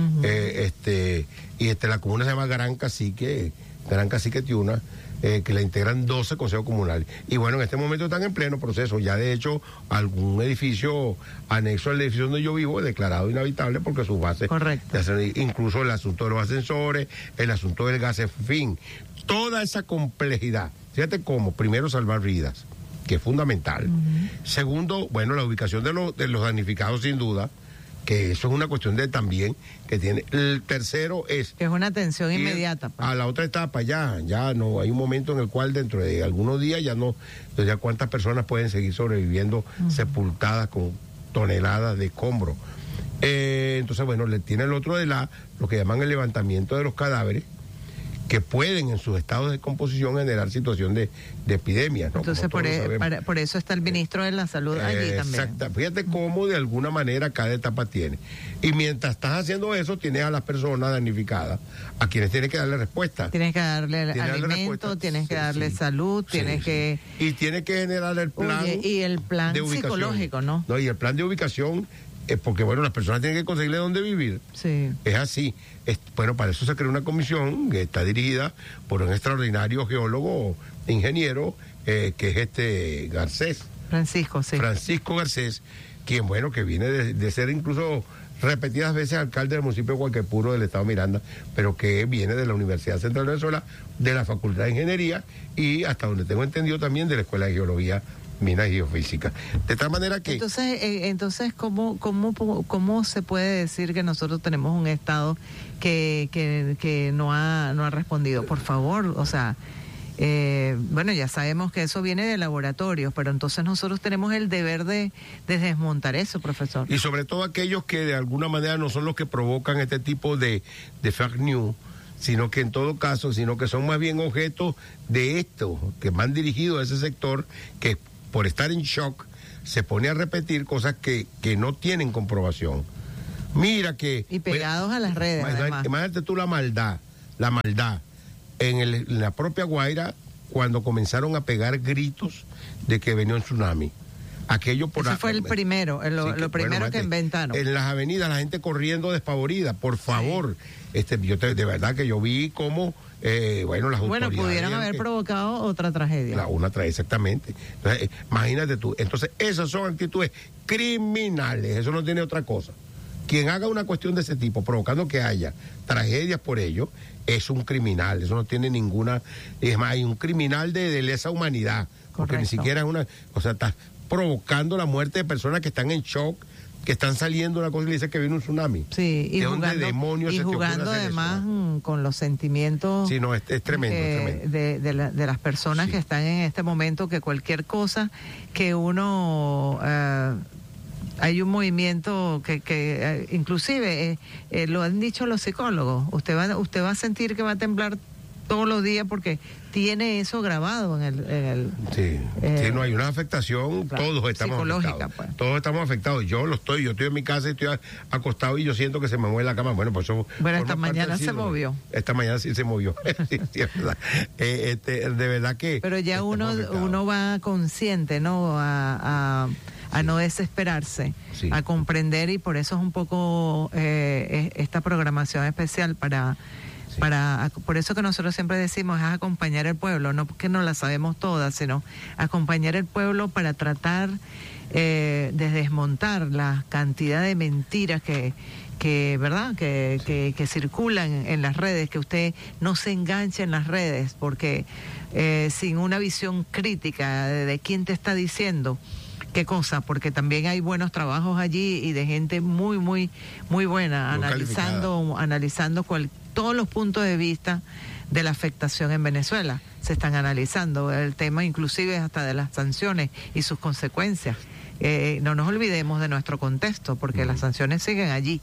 La comuna se llama Gran Cacique Tiuna, que la integran 12 consejos comunales. Y bueno, en este momento están en pleno proceso. Ya de hecho, algún edificio anexo al edificio donde yo vivo es declarado inhabitable porque sus bases... Correcto. Incluso el asunto de los ascensores, el asunto del gas, en fin. Toda esa complejidad. Fíjate cómo, primero, salvar vidas, que es fundamental. Segundo, bueno, la ubicación de los damnificados, sin duda, que eso es una cuestión de también que tiene. El tercero es... Que es una atención inmediata. Pues. A la otra etapa ya no, hay un momento en el cual dentro de algunos días ya no, ya cuántas personas pueden seguir sobreviviendo sepultadas con toneladas de escombros. Entonces, bueno, le tiene el otro de lo que llaman el levantamiento de los cadáveres, que pueden en sus estados de descomposición generar situación de epidemias, ¿no? Entonces por eso está el ministro de la Salud allí también. Exacto. Fíjate cómo de alguna manera cada etapa tiene. Y mientras estás haciendo eso, tienes a las personas damnificadas, a quienes tienes que darle respuesta. Tienes que darle alimento, tienes que darle salud, tienes que... Y tienes que generar el plan... y el plan psicológico, ¿no? No, y el plan de ubicación... porque bueno, las personas tienen que conseguirle dónde vivir. Sí. Es así. Bueno, para eso se creó una comisión que está dirigida por un extraordinario geólogo, ingeniero, que es Garcés. Francisco Garcés, quien, bueno, que viene de ser incluso repetidas veces alcalde del municipio de Guaycaipuro del estado Miranda, pero que viene de la Universidad Central de Venezuela, de la Facultad de Ingeniería y, hasta donde tengo entendido, también de la Escuela de Geología minas geofísicas. De tal manera que... Entonces ¿cómo se puede decir que nosotros tenemos un Estado que no ha respondido? Por favor, o sea... bueno, ya sabemos que eso viene de laboratorios, pero entonces nosotros tenemos el deber de desmontar eso, profesor. Y sobre todo aquellos que de alguna manera no son los que provocan este tipo de fake news, sino que en todo caso, sino que son más bien objetos de esto, que van dirigidos a ese sector, que por estar en shock se pone a repetir cosas que no tienen comprobación. Mira que... Y pegados a las redes, además. Imagínate tú la maldad. En la propia Guaira, cuando comenzaron a pegar gritos de que venía un tsunami. Aquello por Ese fue el primero, lo primero que inventaron. En las avenidas la gente corriendo despavorida, por favor. Sí. De verdad que yo vi cómo, las autoridades... Bueno, pudieran haber provocado otra tragedia. Exactamente. Entonces, imagínate tú. Entonces, esas son actitudes criminales, eso no tiene otra cosa. Quien haga una cuestión de ese tipo, provocando que haya tragedias por ello, es un criminal, eso no tiene ninguna... Es más, hay un criminal de lesa humanidad, porque ni siquiera es una... O sea, está provocando la muerte de personas que están en shock, que están saliendo una cosa y le dice que viene un tsunami. Sí, y jugando además con los sentimientos... Sí, no, es tremendo, tremendo. De las personas que están en este momento, que cualquier cosa que uno... hay un movimiento que inclusive lo han dicho los psicólogos, usted va a sentir que va a temblar todos los días porque tiene eso grabado en el sí, no hay una afectación, claro, todos estamos afectados. Pues. Todos estamos afectados. Yo estoy en mi casa y estoy acostado y yo siento que se me mueve la cama. Bueno, pues eso... Bueno, esta mañana se movió. Esta mañana sí se movió. Sí, es verdad. De verdad que... Pero ya uno va consciente, ¿no? A no desesperarse, sí, a comprender, y por eso es un poco esta programación especial por eso que nosotros siempre decimos es acompañar al pueblo, no porque no la sabemos todas, sino acompañar al pueblo para tratar de desmontar la cantidad de mentiras que verdad que circulan en las redes, que usted no se enganche en las redes, porque sin una visión crítica de quién te está diciendo qué cosa, porque también hay buenos trabajos allí y de gente muy buena, analizando todos los puntos de vista de la afectación en Venezuela. Se están analizando el tema, inclusive hasta de las sanciones y sus consecuencias. No nos olvidemos de nuestro contexto, porque las sanciones siguen allí.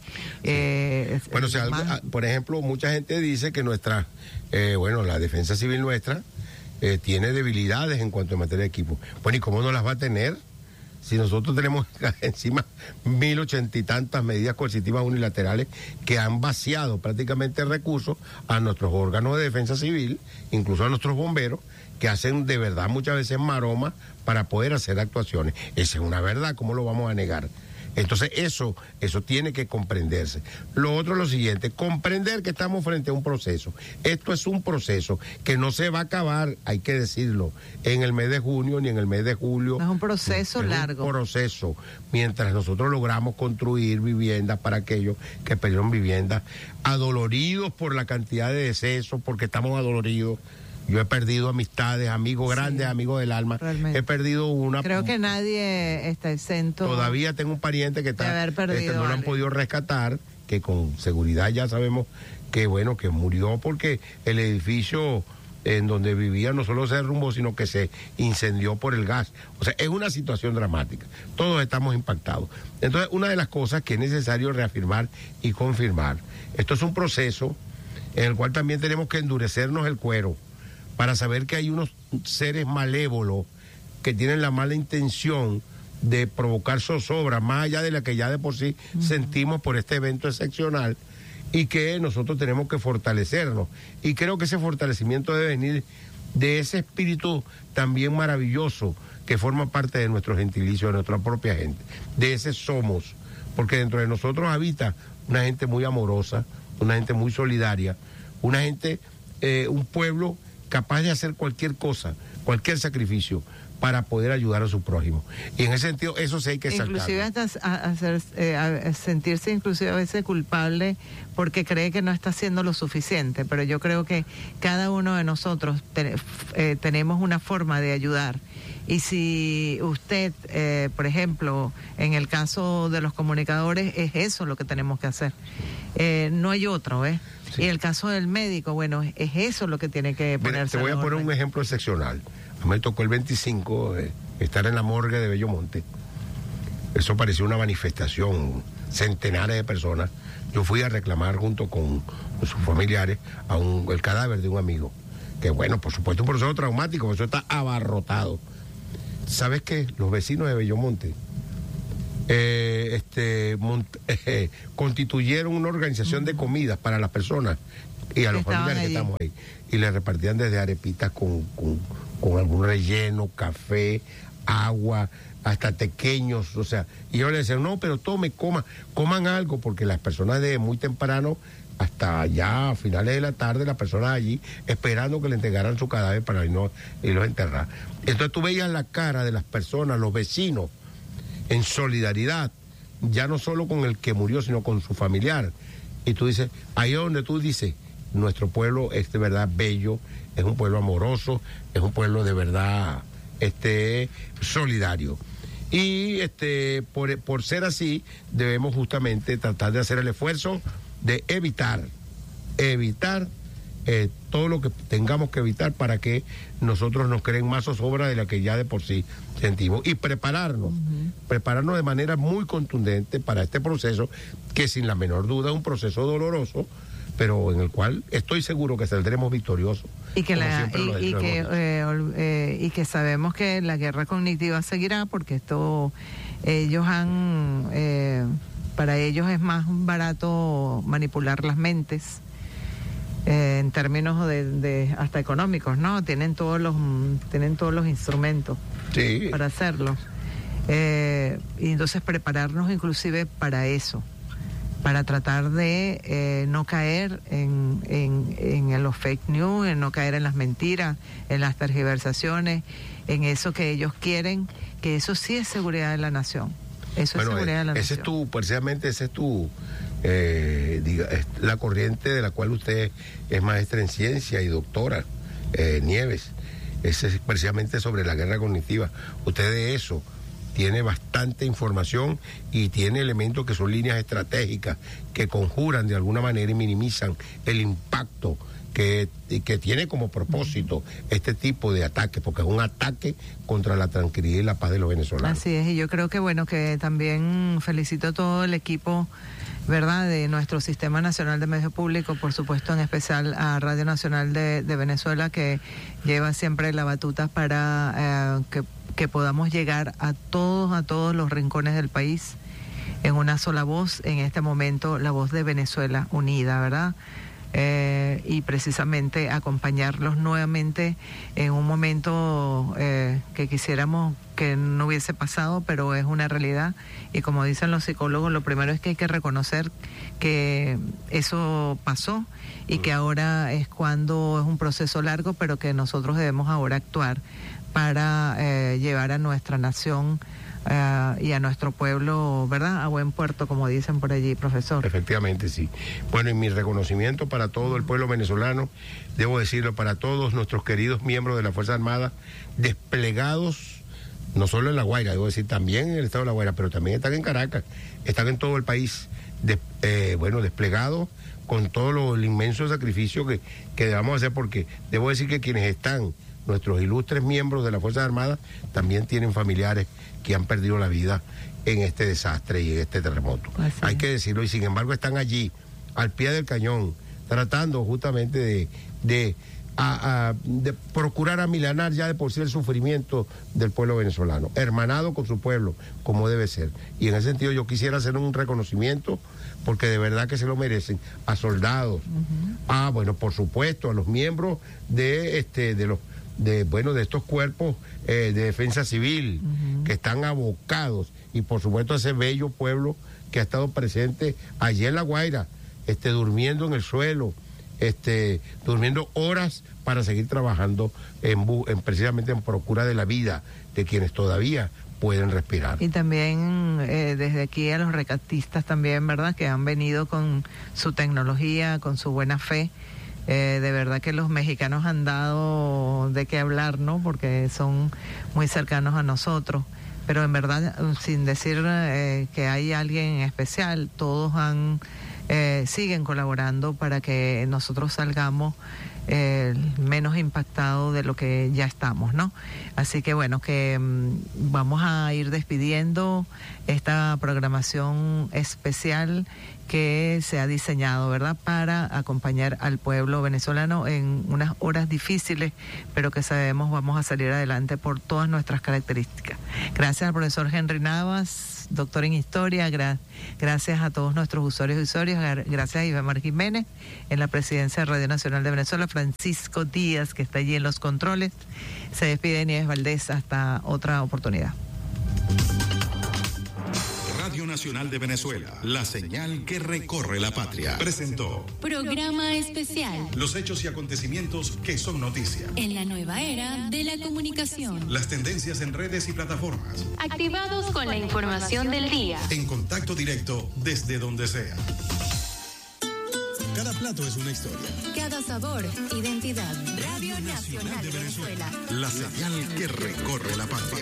Por ejemplo, mucha gente dice que la defensa civil nuestra tiene debilidades en cuanto a materia de equipo. Bueno, ¿y cómo no las va a tener? Si nosotros tenemos encima 1.080 y tantas medidas coercitivas unilaterales que han vaciado prácticamente recursos a nuestros órganos de defensa civil, incluso a nuestros bomberos, que hacen de verdad muchas veces maromas para poder hacer actuaciones. Esa es una verdad, ¿cómo lo vamos a negar? Entonces eso tiene que comprenderse. Lo otro es lo siguiente, comprender que estamos frente a un proceso. Esto es un proceso que no se va a acabar, hay que decirlo, en el mes de junio ni en el mes de julio. No es un proceso largo. Es un proceso. Mientras nosotros logramos construir viviendas para aquellos que perdieron viviendas, adoloridos por la cantidad de decesos, porque estamos adoloridos. Yo he perdido amistades, amigos grandes, amigos del alma. Realmente. He perdido una... Creo que nadie está exento. Todavía tengo un pariente que está... no lo han podido rescatar, que con seguridad ya sabemos que murió porque el edificio en donde vivía no solo se derrumbó, sino que se incendió por el gas. O sea, es una situación dramática. Todos estamos impactados. Entonces, una de las cosas que es necesario reafirmar y confirmar, esto es un proceso en el cual también tenemos que endurecernos el cuero, para saber que hay unos seres malévolos que tienen la mala intención de provocar zozobra, más allá de la que ya de por sí sentimos por este evento excepcional, y que nosotros tenemos que fortalecernos. Y creo que ese fortalecimiento debe venir de ese espíritu también maravilloso que forma parte de nuestro gentilicio, de nuestra propia gente, de ese somos, porque dentro de nosotros habita una gente muy amorosa, una gente muy solidaria, una gente, un pueblo capaz de hacer cualquier cosa, cualquier sacrificio, para poder ayudar a su prójimo. Y en ese sentido, eso sí hay que saltarlo. Inclusive hasta sentirse inclusive a veces culpable porque cree que no está haciendo lo suficiente, pero yo creo que cada uno de nosotros tenemos una forma de ayudar. Y si usted, por ejemplo, en el caso de los comunicadores, es eso lo que tenemos que hacer. No hay otro, ¿eh? Sí. Y el caso del médico, bueno, es eso lo que tiene que ponerse. Te voy a poner un ejemplo excepcional. A mí me tocó el 25 estar en la morgue de Bellomonte. Eso parecía una manifestación, centenares de personas. Yo fui a reclamar junto con sus familiares el cadáver de un amigo. Que bueno, por supuesto, un proceso traumático, eso está abarrotado. ¿Sabes qué? Los vecinos de Bellomonte constituyeron una organización de comidas para las personas y a los familiares que estamos ahí. Y les repartían desde arepitas con algún relleno, café, agua, hasta pequeños, o sea, y yo les decía, no, pero coman algo, porque las personas de muy temprano hasta ya a finales de la tarde, las personas allí esperando que le entregaran su cadáver para irlos a enterrar. Entonces tú veías la cara de las personas, los vecinos, en solidaridad, ya no solo con el que murió, sino con su familiar. Y tú dices, ahí es donde tú dices, nuestro pueblo es de verdad bello, es un pueblo amoroso, es un pueblo de verdad solidario. Y por ser así, debemos justamente tratar de hacer el esfuerzo de evitar todo lo que tengamos que evitar para que nosotros nos creen más zozobra de la que ya de por sí sentimos, y prepararnos de manera muy contundente para este proceso, que sin la menor duda es un proceso doloroso, pero en el cual estoy seguro que saldremos victoriosos. Y que que sabemos que la guerra cognitiva seguirá, porque ellos para ellos es más barato manipular las mentes en términos de hasta económicos, ¿no? Tienen todos los instrumentos para hacerlo. Y entonces prepararnos inclusive para eso, para tratar de no caer en los fake news, en no caer en las mentiras, en las tergiversaciones, en eso que ellos quieren, que eso sí es seguridad de la nación. Eso es seguridad de la nación. Precisamente ese es la corriente de la cual usted es maestra en ciencia y doctora, Nieves. Ese es precisamente sobre la guerra cognitiva. Usted de eso tiene bastante información y tiene elementos que son líneas estratégicas que conjuran de alguna manera y minimizan el impacto que tiene como propósito este tipo de ataque, porque es un ataque contra la tranquilidad y la paz de los venezolanos. Así es, y yo creo que que también felicito a todo el equipo, ¿verdad?, de nuestro Sistema Nacional de Medios Públicos, por supuesto en especial a Radio Nacional de Venezuela, que lleva siempre la batuta para que podamos llegar a todos los rincones del país en una sola voz, en este momento la voz de Venezuela unida, ¿verdad? Y precisamente acompañarlos nuevamente en un momento que quisiéramos que no hubiese pasado, pero es una realidad, y como dicen los psicólogos, lo primero es que hay que reconocer que eso pasó y que ahora es cuando es un proceso largo, pero que nosotros debemos ahora actuar para llevar a nuestra nación y a nuestro pueblo, ¿verdad?, a buen puerto, como dicen por allí, profesor. Efectivamente, sí. Bueno, y mi reconocimiento para todo el pueblo venezolano, debo decirlo, para todos nuestros queridos miembros de la Fuerza Armada, desplegados, no solo en La Guaira, debo decir, también en el estado de La Guaira, pero también están en Caracas, están en todo el país, desplegados con todo el inmenso sacrificio que debamos hacer, porque debo decir que quienes están, nuestros ilustres miembros de la Fuerza Armada, también tienen familiares que han perdido la vida en este desastre y en este terremoto. Hay que decirlo, y sin embargo están allí, al pie del cañón, tratando justamente de procurar amilanar ya de por sí el sufrimiento del pueblo venezolano, hermanado con su pueblo, como debe ser. Y en ese sentido yo quisiera hacer un reconocimiento, porque de verdad que se lo merecen, a soldados, por supuesto, a los miembros de estos cuerpos de defensa civil, que están abocados, y por supuesto a ese bello pueblo que ha estado presente allí en La Guaira, durmiendo en el suelo, durmiendo horas para seguir trabajando precisamente en procura de la vida de quienes todavía pueden respirar. Y también desde aquí a los rescatistas también, ¿verdad?, que han venido con su tecnología, con su buena fe. De verdad que los mexicanos han dado de qué hablar, ¿no?, porque son muy cercanos a nosotros. Pero en verdad, sin decir que hay alguien especial, todos siguen colaborando para que nosotros salgamos menos impactados de lo que ya estamos, ¿no? Así que bueno, que vamos a ir despidiendo esta programación especial que se ha diseñado, ¿verdad?, para acompañar al pueblo venezolano en unas horas difíciles, pero que sabemos vamos a salir adelante por todas nuestras características. Gracias al profesor Henry Navas, doctor en Historia, gracias a todos nuestros usuarios y usuarias, gracias a Iván Jiménez en la presidencia de Radio Nacional de Venezuela, Francisco Díaz, que está allí en los controles. Se despide Nieves Valdés, hasta otra oportunidad. Radio Nacional de Venezuela, la señal que recorre la patria, presentó Programa especial. Los hechos y acontecimientos que son noticia. En la nueva era de la comunicación. Las tendencias en redes y plataformas. Activados con la información del día. En contacto directo desde donde sea. Cada plato es una historia. Cada sabor, identidad. Radio Nacional de Venezuela. La señal que recorre la patria.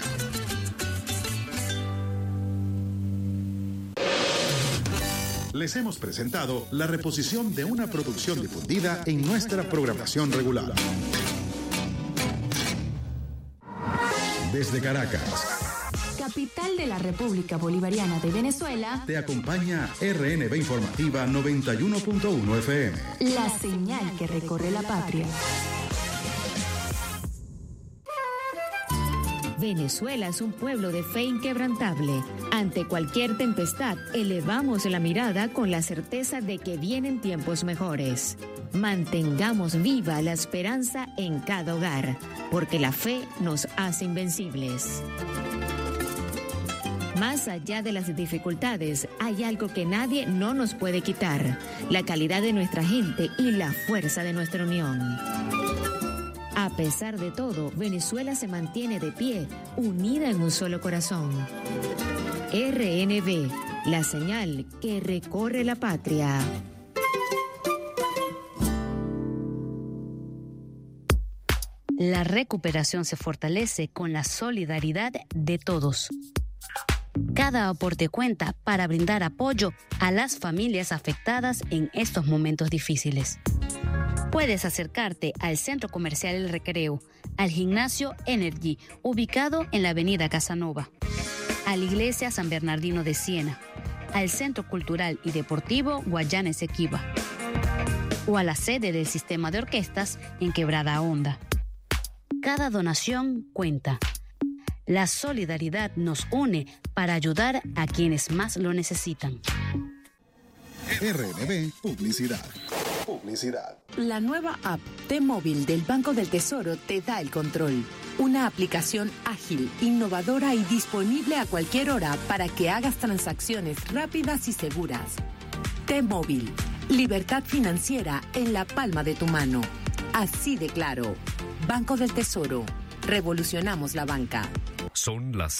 Les hemos presentado la reposición de una producción difundida en nuestra programación regular. Desde Caracas, capital de la República Bolivariana de Venezuela, te acompaña RNB Informativa 91.1 FM. La señal que recorre la patria. Venezuela es un pueblo de fe inquebrantable. Ante cualquier tempestad, elevamos la mirada con la certeza de que vienen tiempos mejores. Mantengamos viva la esperanza en cada hogar, porque la fe nos hace invencibles. Más allá de las dificultades, hay algo que nadie no nos puede quitar: la calidad de nuestra gente y la fuerza de nuestra unión. A pesar de todo, Venezuela se mantiene de pie, unida en un solo corazón. RNB, la señal que recorre la patria. La recuperación se fortalece con la solidaridad de todos. Cada aporte cuenta para brindar apoyo a las familias afectadas en estos momentos difíciles. Puedes acercarte al Centro Comercial El Recreo, al Gimnasio Energy, ubicado en la Avenida Casanova, a la Iglesia San Bernardino de Siena, al Centro Cultural y Deportivo Guayana Esequiba, o a la sede del Sistema de Orquestas en Quebrada Honda. Cada donación cuenta. La solidaridad nos une para ayudar a quienes más lo necesitan. RNB Publicidad. La nueva app T-Móvil del Banco del Tesoro te da el control. Una aplicación ágil, innovadora y disponible a cualquier hora para que hagas transacciones rápidas y seguras. T-Móvil, libertad financiera en la palma de tu mano. Así de claro. Banco del Tesoro. Revolucionamos la banca. Son las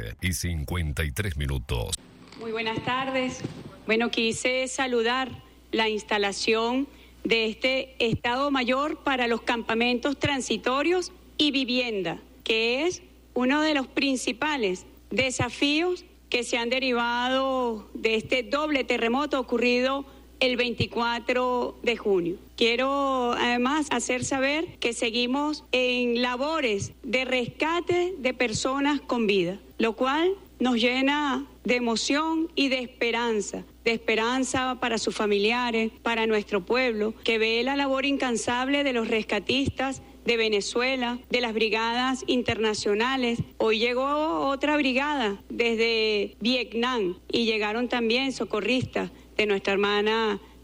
7:53. Muy buenas tardes. Bueno, quise saludar la instalación de este Estado Mayor para los campamentos transitorios y vivienda, que es uno de los principales desafíos que se han derivado de este doble terremoto ocurrido el 24 de junio. Quiero además hacer saber que seguimos en labores de rescate de personas con vida, lo cual nos llena de emoción y de esperanza para sus familiares, para nuestro pueblo, que ve la labor incansable de los rescatistas de Venezuela, de las brigadas internacionales. Hoy llegó otra brigada desde Vietnam y llegaron también socorristas de nuestra hermana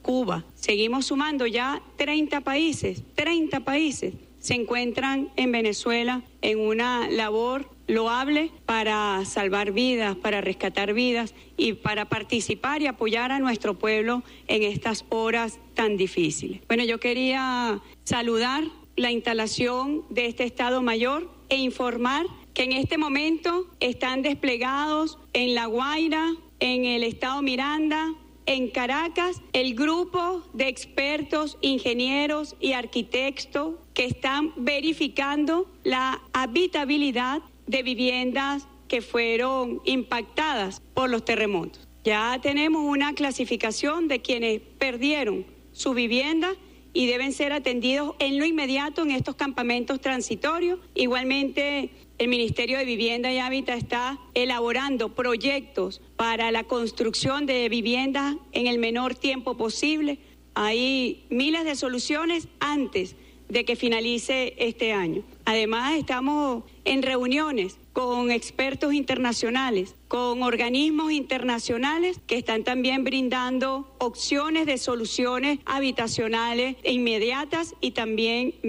Cuba. Seguimos sumando ya 30 países se encuentran en Venezuela en una labor loable para salvar vidas, para rescatar vidas y para participar y apoyar a nuestro pueblo en estas horas tan difíciles. Bueno, yo quería saludar la instalación de este Estado Mayor e informar que en este momento están desplegados en La Guaira, en el Estado Miranda, en Caracas, el grupo de expertos, ingenieros y arquitectos que están verificando la habitabilidad de viviendas que fueron impactadas por los terremotos. Ya tenemos una clasificación de quienes perdieron su vivienda y deben ser atendidos en lo inmediato en estos campamentos transitorios. Igualmente, el Ministerio de Vivienda y Hábitat está elaborando proyectos para la construcción de viviendas en el menor tiempo posible. Hay miles de soluciones antes de que finalice este año. Además, estamos en reuniones con expertos internacionales, con organismos internacionales que están también brindando opciones de soluciones habitacionales inmediatas y también